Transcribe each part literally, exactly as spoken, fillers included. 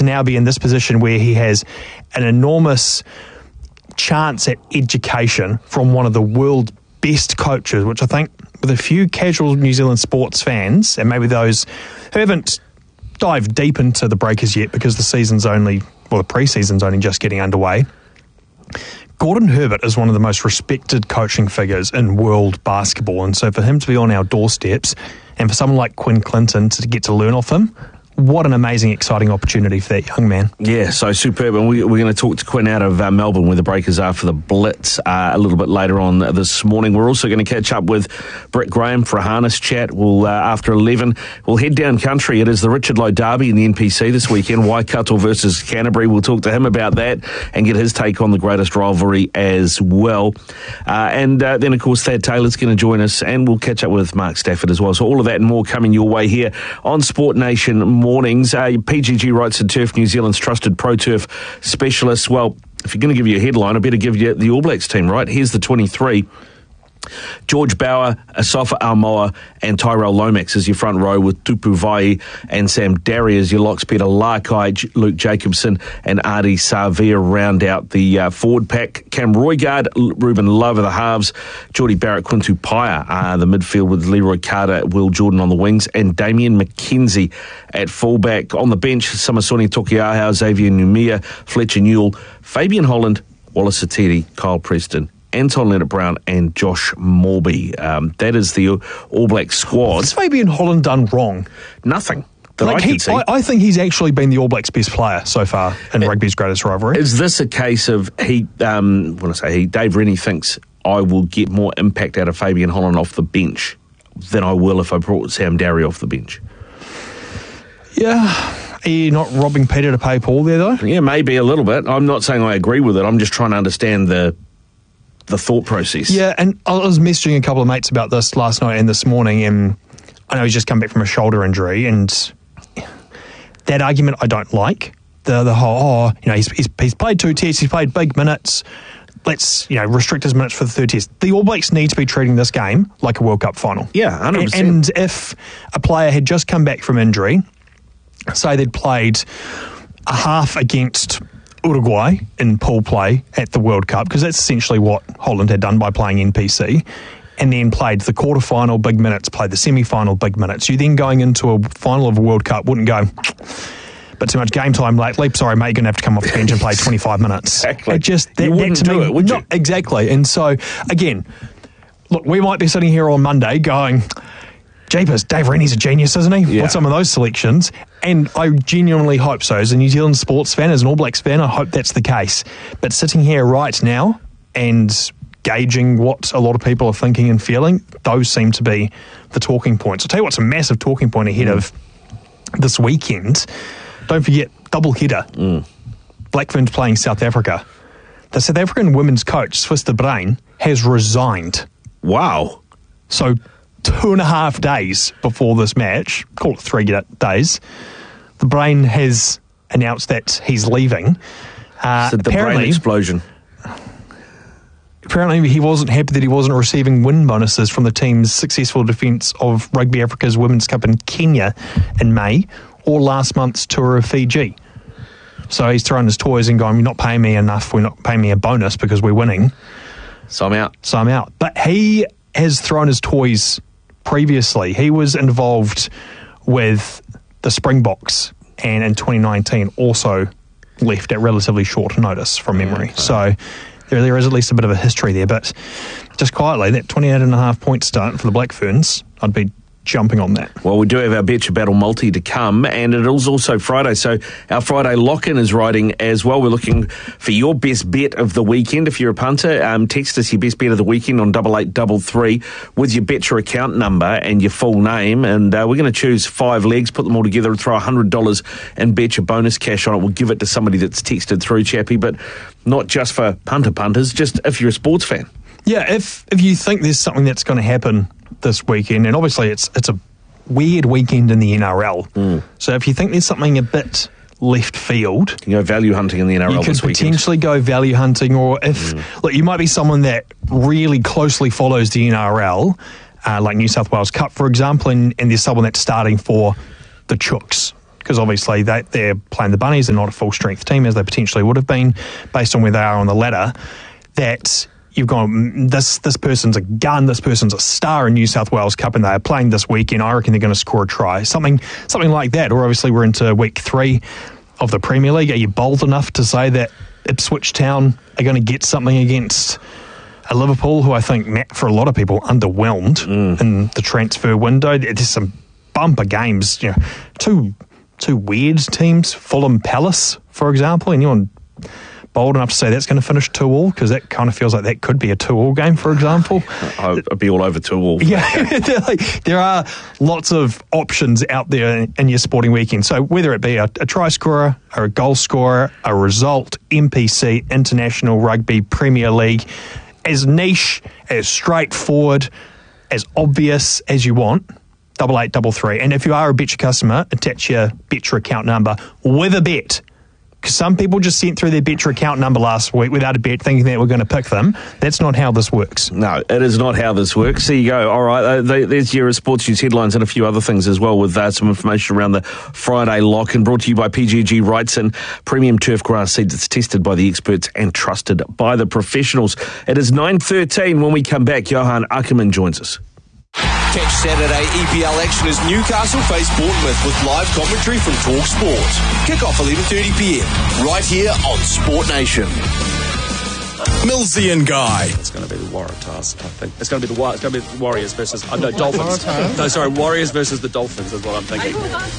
to now be in this position where he has an enormous chance at education from one of the world's best coaches, which I think with a few casual New Zealand sports fans, and maybe those who haven't dived deep into the Breakers yet because the season's only, well, the pre-season's only just getting underway, Gordon Herbert is one of the most respected coaching figures in world basketball, and so for him to be on our doorsteps and for someone like Quinn Clinton to get to learn off him, what an amazing, exciting opportunity for that young man. Yeah, so superb. And we, we're going to talk to Quinn out of uh, Melbourne, where the Breakers are for the Blitz uh, a little bit later on this morning. We're also going to catch up with Brett Graham for a harness chat. We'll, uh, after eleven, we'll head down country. It is the Richard Lowe Derby in the N P C this weekend, Waikato versus Canterbury. We'll talk to him about that and get his take on the greatest rivalry as well. Uh, and uh, then, of course, Thad Taylor's going to join us, and we'll catch up with Mark Stafford as well. So all of that and more coming your way here on Sport Nation Mornings. Uh, P G G Rights and Turf, New Zealand's trusted Pro Turf specialist. Well, if you're going to give you a headline, I better give you the All Blacks team, right? Here's the twenty-three. George Bauer, Asafa Almoa and Tyrell Lomax as your front row, with Tupu Vai and Sam Darry as your locks. Peter Larkai, J- Luke Jacobson and Adi Savia round out the uh, forward pack. Cam Roigard, L- Ruben Love are the halves. Geordie Barrett, Quintu Paia uh, the midfield, with Leroy Carter, Will Jordan on the wings, and Damien McKenzie at fullback. On the bench, Samasoni Tokiahau, Xavier Numia, Fletcher Newell, Fabian Holland, Wallace Satiri, Kyle Preston, Anton Leonard-Brown and Josh Morby. Um, that is the All Black squad. What's Fabian Holland done wrong? Nothing that like I can he, see. I, I think he's actually been the All Blacks' best player so far in it, rugby's greatest rivalry. Is this a case of he, um, when I say he, Dave Rennie thinks I will get more impact out of Fabian Holland off the bench than I will if I brought Sam Darry off the bench? Yeah. Are you not robbing Peter to pay Paul there, though? Yeah, maybe a little bit. I'm not saying I agree with it. I'm just trying to understand the the thought process. Yeah, and I was messaging a couple of mates about this last night and this morning, and I know he's just come back from a shoulder injury, and that argument I don't like. The the whole, oh, you know, he's, he's, he's played two tests, he's played big minutes, let's, you know, restrict his minutes for the third test. The All Blacks need to be treating this game like a World Cup final. Yeah, one hundred percent. And, and if a player had just come back from injury, say they'd played a half against Uruguay in pool play at the World Cup, because that's essentially what Holland had done by playing N P C, and then played the quarter-final big minutes, played the semi-final big minutes. You then going into a final of a World Cup wouldn't go, but too much game time lately, sorry mate, you're going to have to come off the bench and play twenty-five minutes. Exactly. It just, that, you wouldn't that to do me, it, would you? Not, exactly. And so, again, look, we might be sitting here on Monday going, jeepers, Dave Rennie's a genius, isn't he? Yeah. With some of those selections. And I genuinely hope so. As a New Zealand sports fan, as an All Blacks fan, I hope that's the case. But sitting here right now and gauging what a lot of people are thinking and feeling, those seem to be the talking points. I'll tell you what's a massive talking point ahead mm. of this weekend. Don't forget, double header. Mm. Black Ferns playing South Africa. The South African women's coach, Swiss de Bruin, has resigned. Wow. So two and a half days before this match, call it three days, the Brain has announced that he's leaving. Uh, so the brain explosion. Apparently he wasn't happy that he wasn't receiving win bonuses from the team's successful defence of Rugby Africa's Women's Cup in Kenya in May, or last month's tour of Fiji. So he's throwing his toys and going, you're not paying me enough, we're not paying me a bonus because we're winning. So I'm out. So I'm out. But he has thrown his toys previously. He was involved with the Springboks, and in twenty nineteen also left at relatively short notice from memory. Okay. So there, there is at least a bit of a history there. But just quietly, that twenty-eight and a half point start for the Black Ferns, I'd be jumping on that. Well, we do have our Betcha Battle multi to come, and it is also Friday, so our Friday lock-in is riding as well. We're looking for your best bet of the weekend. If you're a punter, um, text us your best bet of the weekend on double eight double three with your Betcha account number and your full name, and uh, we're going to choose five legs, put them all together and throw one hundred dollars in Betcha bonus cash on it. We'll give it to somebody that's texted through, Chappie, but not just for punter punters, just if you're a sports fan. Yeah, if if you think there's something that's going to happen this weekend, and obviously it's it's a weird weekend in the N R L, mm. so if you think there's something a bit left field, you can go value hunting in the N R L you could this weekend. Potentially go value hunting, or if mm. look, you might be someone that really closely follows the N R L, uh, like New South Wales Cup, for example, and, and there's someone that's starting for the Chooks. because obviously they, they're playing the Bunnies, they're not a full-strength team as they potentially would have been based on where they are on the ladder, that you've gone, this this person's a gun, this person's a star in New South Wales Cup and they are playing this weekend, I reckon they're going to score a try. Something something like that. Or obviously we're into week three of the Premier League. Are you bold enough to say that Ipswich Town are going to get something against a Liverpool who I think, for a lot of people, underwhelmed mm. in the transfer window? There's some bumper games, you know, two, two weird teams, Fulham Palace, for example, anyone bold enough to say that's going to finish two all? Because that kind of feels like that could be a two all game, for example. I'd be all over two all. Yeah, like, there are lots of options out there in your sporting weekend. So whether it be a, a try scorer, or a goal scorer, a result, N P C, International Rugby, Premier League, as niche, as straightforward, as obvious as you want, double eight, double three. And if you are a Betcha customer, attach your Betcha account number with a bet. Because some people just sent through their Betcha account number last week without a bet, thinking that we're going to pick them. That's not how this works. No, it is not how this works. There you go. All right, uh, they, there's your sports news headlines and a few other things as well, with uh, some information around the Friday lock, and brought to you by P G G Wrightson, premium turf grass seed that's tested by the experts and trusted by the professionals. It is nine thirteen. When we come back, Johan Ackerman joins us. Catch Saturday E P L action as Newcastle face Bournemouth with live commentary from Talk Sport. Kick off eleven thirty p m right here on Sport Nation. Millsy and Guy. It's going to be the Waratahs, I think. It's going to be the, it's going to be the Warriors versus... Uh, no, Dolphins. No, sorry, Warriors versus the Dolphins is what I'm thinking.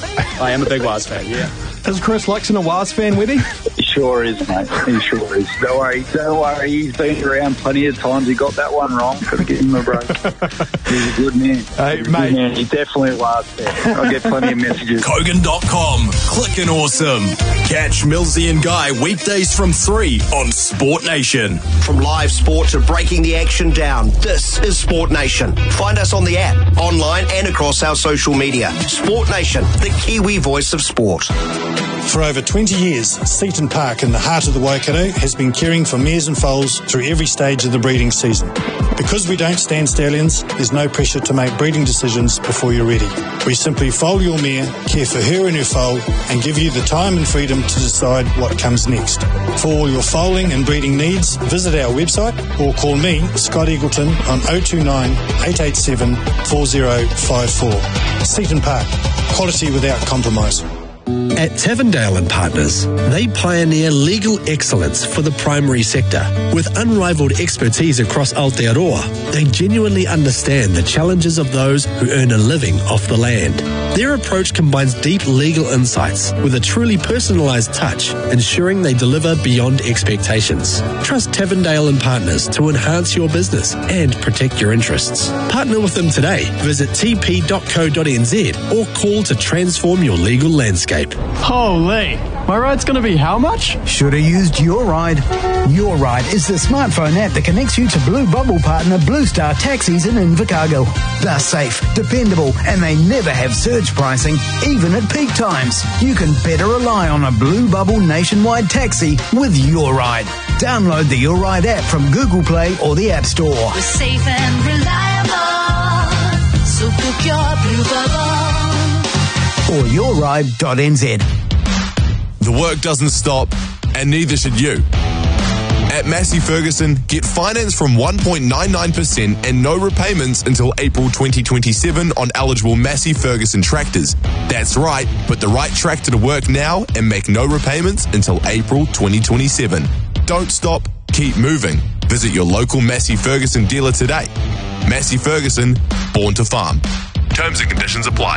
I am a big Waz fan, yeah. Is Chris Luxon a Waz fan, Webby? He sure is, mate. He sure is. Don't worry, don't worry. He's been around plenty of times. He got that one wrong. Got to give him a break. He's a good man. Hey, He's mate. Good man. He's definitely a Waz fan. I'll get plenty of messages. Kogan dot com. Clickin' awesome. Catch Millsy and Guy weekdays from three on Sport Nation. From live sport to breaking the action down, this is Sport Nation. Find us on the app, online and across our social media. Sport Nation, the Kiwi voice of sport. For over twenty years, Seaton Park in the heart of the Waikato has been caring for mares and foals through every stage of the breeding season. Because we don't stand stallions, there's no pressure to make breeding decisions before you're ready. We simply foal your mare, care for her and her foal, and give you the time and freedom to decide what comes next. For all your foaling and breeding needs, visit our website or call me, Scott Eagleton, on oh two nine, eight eight seven, four oh five four. Seaton Park, quality without compromise. At Tavendale and Partners, they pioneer legal excellence for the primary sector. With unrivaled expertise across Aotearoa, they genuinely understand the challenges of those who earn a living off the land. Their approach combines deep legal insights with a truly personalised touch, ensuring they deliver beyond expectations. Trust Tavendale and Partners to enhance your business and protect your interests. Partner with them today. Visit t p dot co dot n z or call to transform your legal landscape. Holy, my ride's going to be how much? Should have used Your Ride. Your Ride is the smartphone app that connects you to Blue Bubble partner Blue Star Taxis in Invercargill. They're safe, dependable, and they never have surge pricing, even at peak times. You can better rely on a Blue Bubble nationwide taxi with Your Ride. Download the Your Ride app from Google Play or the App Store. We're safe and reliable, so book your Blue Bubble. Or your ride dot n z. The work doesn't stop, and neither should you. At Massey Ferguson, get finance from one point nine nine percent and no repayments until April twenty twenty-seven on eligible Massey Ferguson tractors. That's right, put the right tractor to work now and make no repayments until April twenty twenty-seven. Don't stop, keep moving. Visit your local Massey Ferguson dealer today. Massey Ferguson, born to farm. Terms and conditions apply.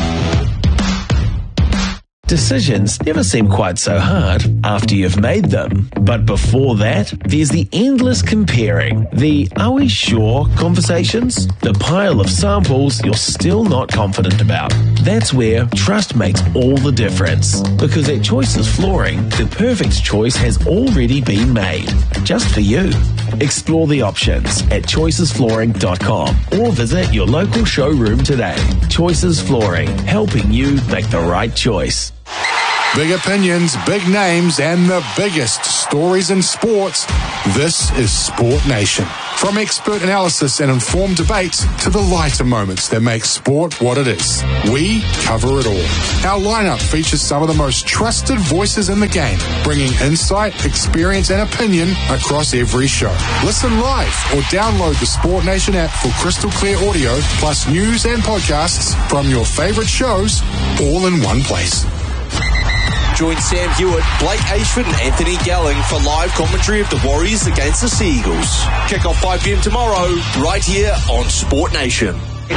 Decisions never seem quite so hard after you've made them. But before that, there's the endless comparing, the are we sure conversations, the pile of samples you're still not confident about. That's where trust makes all the difference. Because at Choices Flooring, the perfect choice has already been made, just for you. Explore the options at choices flooring dot com or visit your local showroom today. Choices Flooring, helping you make the right choice. Big opinions, big names, and the biggest stories in sports. This is Sport Nation. From expert analysis and informed debate to the lighter moments that make sport what it is, we cover it all. Our lineup features some of the most trusted voices in the game, bringing insight, experience and opinion across every show. Listen live or download the Sport Nation app for crystal clear audio plus news and podcasts from your favourite shows all in one place. Join Sam Hewitt, Blake Ashford and Anthony Galling for live commentary of the Warriors against the Sea Eagles. Kick off five p.m. tomorrow, right here on Sport Nation.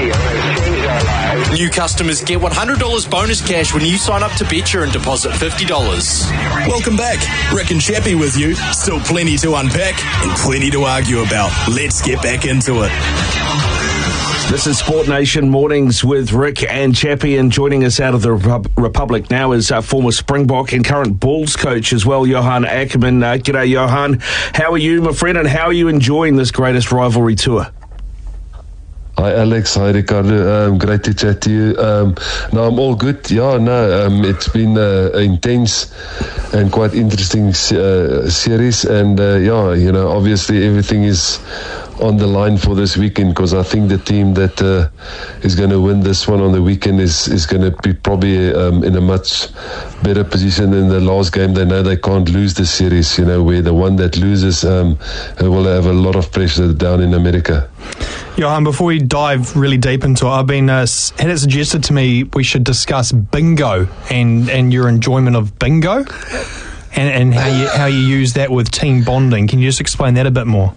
New customers get one hundred dollars bonus cash when you sign up to Betcha and deposit fifty dollars. Welcome back. Rick and Chappie with you. Still plenty to unpack and plenty to argue about. Let's get back into it. This is Sport Nation Mornings with Rick and Chappie, and joining us out of the Rep- Republic now is uh, former Springbok and current Bulls coach as well, Johan Ackerman. Uh, g'day, Johan. How are you, my friend, and how are you enjoying this greatest rivalry tour? Hi Alex, hi Ricardo, um, great to chat to you. Um, no, I'm all good. Yeah, no, um, it's been uh, an intense and quite interesting uh, series, and uh, yeah, you know, obviously everything is on the line for this weekend, because I think the team that uh, is going to win this one on the weekend is, is going to be probably um, in a much better position than the last game. They know they can't lose the series, you know, where the one that loses um, will have a lot of pressure down in America. Johan, before we dive really deep into it, I've been uh, had it suggested to me we should discuss bingo and, and your enjoyment of bingo and, and how you how you use that with team bonding. Can you just explain that a bit more?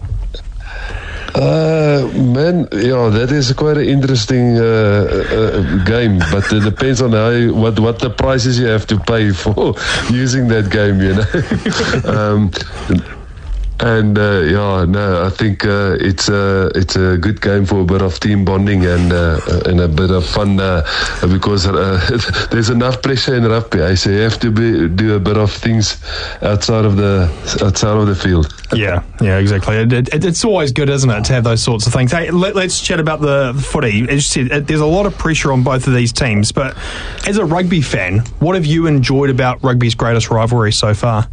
Uh, man, yeah, that is quite an interesting uh, uh, game, but it depends on how you, what what the prices you have to pay for using that game, you know. um, And uh, yeah, no, I think uh, it's a it's a good game for a bit of team bonding and uh, and a bit of fun uh, because uh, there's enough pressure in rugby. I say you have to be, do a bit of things outside of the outside of the field. Yeah, yeah, exactly. It, it, it's always good, isn't it, to have those sorts of things. Hey, let, let's chat about the footy. As you said, it, there's a lot of pressure on both of these teams, but as a rugby fan, what have you enjoyed about rugby's greatest rivalry so far?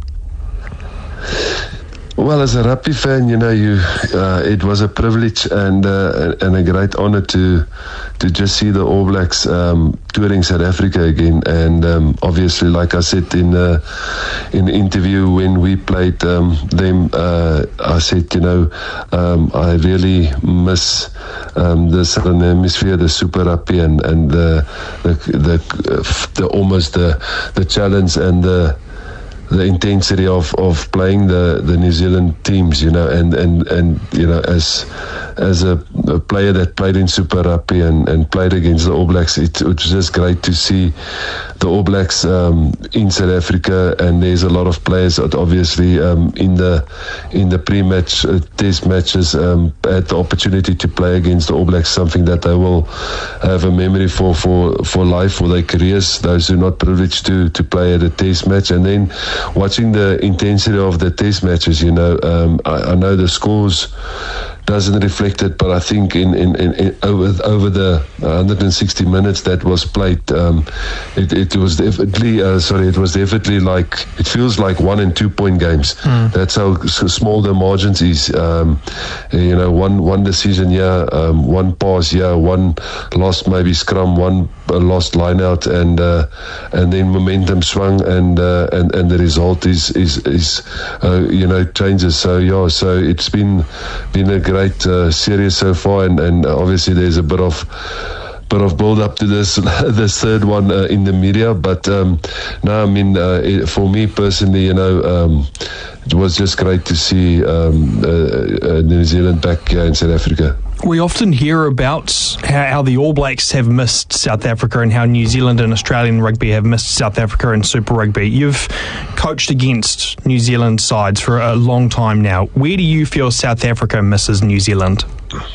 Well, as a rugby fan, you know, you uh, it was a privilege and uh, and a great honour to to just see the All Blacks um, touring South Africa again. And um, obviously, like I said in uh, in the interview when we played um, them, uh, I said, you know, um, I really miss um, the Southern Hemisphere, the Super Rugby, and and the the the, uh, the almost the the challenge and the the intensity of, of playing the, the New Zealand teams, you know, and, and, and you know, as as a, a player that played in Super Rugby and, and played against the All Blacks, it, it was just great to see the All Blacks um, in South Africa, and there's a lot of players that obviously um, in the in the pre-match uh, test matches um, had the opportunity to play against the All Blacks, something that they will have a memory for for, for life, for their careers, those who are not privileged to, to play at a test match. And then watching the intensity of the test matches, you know, um, I, I know the scores doesn't reflect it, but I think in, in, in, in over over the one hundred sixty minutes that was played, um, it, it was definitely uh, sorry, it was definitely like it feels like one and two point games. Mm. That's how small the margins is. Um, you know, one one decision here, um, one pass here, one lost maybe scrum, one uh, lost line out, and uh, and then momentum swung, and uh, and and the result is is is uh, you know changes. So yeah, so it's been been a great Great uh, series so far, and, and obviously there's a bit of bit of build up to this this third one uh, in the media. But um, no, I mean uh, it, for me personally, you know, um, it was just great to see um, uh, uh, New Zealand back here in South Africa. We often hear about how, how the All Blacks have missed South Africa and how New Zealand and Australian rugby have missed South Africa in Super Rugby. You've coached against New Zealand sides for a long time now. Where do you feel South Africa misses New Zealand?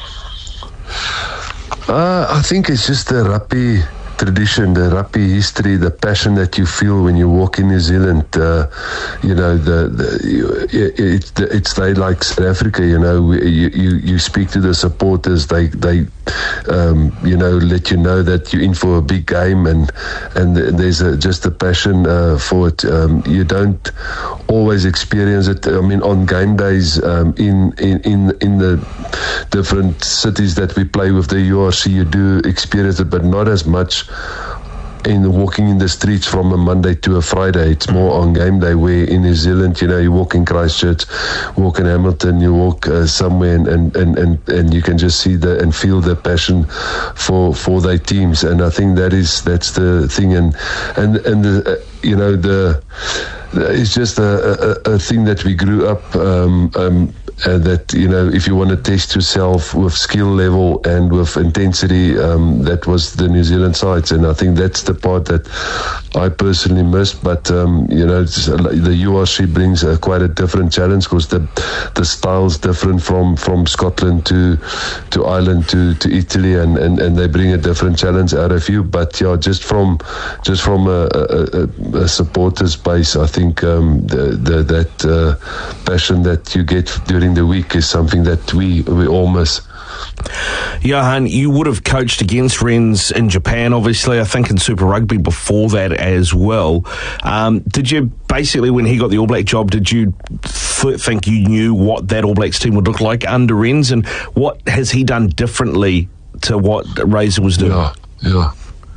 Uh, I think it's just the rugby tradition, the rugby history, the passion that you feel when you walk in New Zealand. Uh, you know, the, the it, it, it's they like South Africa. You know, you, you you speak to the supporters. They they um, you know, let you know that you're in for a big game, and and there's a, just a passion uh, for it. Um, you don't always experience it. I mean, on game days um, in, in in in the different cities that we play with the U R C, you do experience it, but not as much in the walking in the streets from a Monday to a Friday. It's more on game day, where in New Zealand, you know, you walk in Christchurch, walk in Hamilton, you walk uh, somewhere, and, and, and, and, and you can just see the and feel the passion for for their teams. And I think that is that's the thing. And and and the, uh, you know, the, the it's just a, a, a thing that we grew up. Um, um, Uh, that, you know, if you want to test yourself with skill level and with intensity, um, that was the New Zealand sides, and I think that's the part that I personally missed. But um, you know, it's, uh, the U R C brings uh, quite a different challenge, because the the style's different from, from Scotland to to Ireland to, to Italy, and, and, and they bring a different challenge out of you. But yeah, just from just from a, a, a supporters base, I think um, the, the, that uh, passion that you get during the week is something that we we all miss. Johan, you would have coached against Rennes in Japan, obviously, I think in Super Rugby before that as well. Um, did you, basically, when he got the All Black job, did you th- think you knew what that All Blacks team would look like under Rennes, and what has he done differently to what Razor was doing? Yeah, yeah.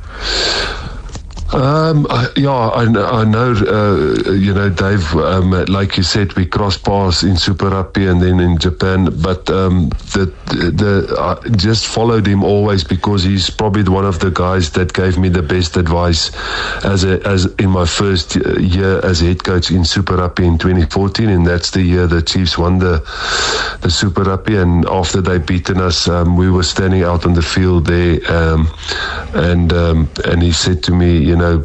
Um, I, yeah, I, I know, uh, you know, Dave, um, like you said, we crossed paths in Super Rugby and then in Japan, but um, the, the I just followed him always, because he's probably one of the guys that gave me the best advice as a, as in my first year as head coach in Super Rugby in twenty fourteen, and that's the year the Chiefs won the, the Super Rugby, and after they beaten us, um, we were standing out on the field there, um, and um, and he said to me, you know,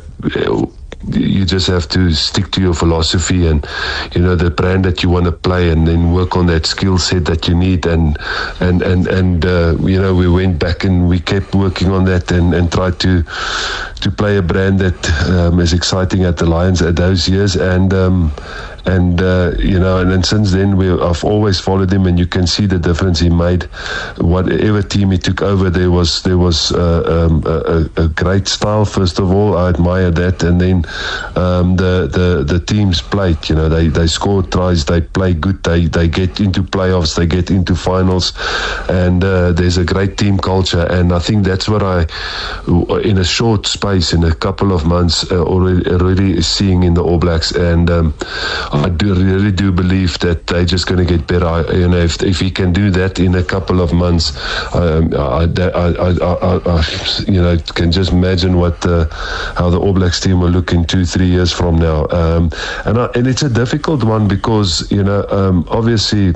you just have to stick to your philosophy and, you know, the brand that you want to play, and then work on that skill set that you need. And and and and uh, you know, we went back and we kept working on that, and, and tried to to play a brand that um, is exciting at the Lions at those years. And um, and uh, you know, and then since then we I've always followed him, and you can see the difference he made. Whatever team he took over, there was there was uh, um, a, a great style. First of all, I admire that, and then um, the the the teams played. You know, they they score tries, they play good, they they get into playoffs, they get into finals, and uh, there's a great team culture. And I think that's what I, in a short space, in a couple of months, uh, already already seeing in the All Blacks. And um, I do really do believe that they're just going to get better. I, you know, if if he can do that in a couple of months, um, I, I, I, I, I, you know, can just imagine what the, how the All Blacks team will look in two, three years from now. Um, and I, and it's a difficult one, because, you know, um, obviously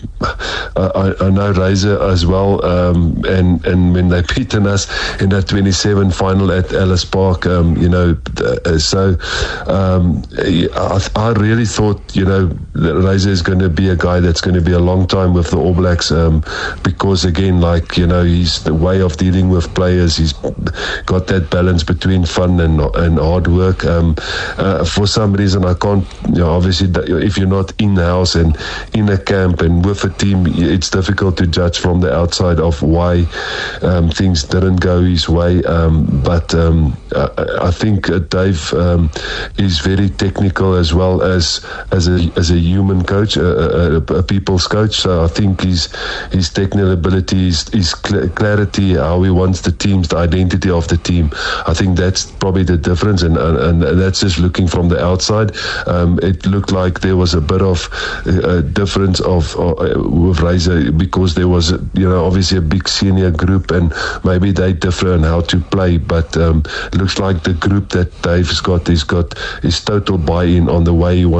I, I know Razor as well, um, and and when they beaten us in that twenty-seven final at Ellis Park, um, you know, uh, so um, I, I really thought, you know, that Razor is going to be a guy that's going to be a long time with the All Blacks, um, because again, like, you know, he's the way of dealing with players. He's got that balance between fun and and hard work. Um, uh, for some reason, I can't, you know, obviously, if you're not in the house and in a camp and with a team, it's difficult to judge from the outside of why um, things didn't go his way. Um, but um, I, I think uh, Dave um, is very technical, as well as as a as a human coach, a, a, a people's coach. So I think his his technical ability, his, his clarity, how he wants the teams, the identity of the team. I think that's probably the difference, and and, and that's just looking from the outside. Um, it looked like there was a bit of a difference of uh, with Razor, because there was, you know, obviously a big senior group, and maybe they differ on how to play. But um, it looks like the group that Dave's got, he's got his total buy-in on the way he wants